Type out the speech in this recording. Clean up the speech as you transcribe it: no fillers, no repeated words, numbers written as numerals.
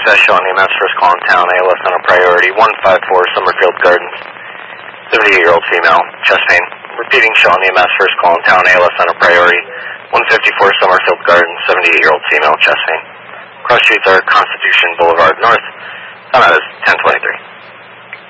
Process Shawn EMS, first call in town, ALS on a priority, 154 Summerfield Gardens, 78-year-old female, chest pain. Repeating Shawn EMS, first call in town, ALS on a priority, 154 Summerfield Gardens, 78-year-old female, chest pain. Cross streets are Constitution Boulevard North. Time out is 10:23.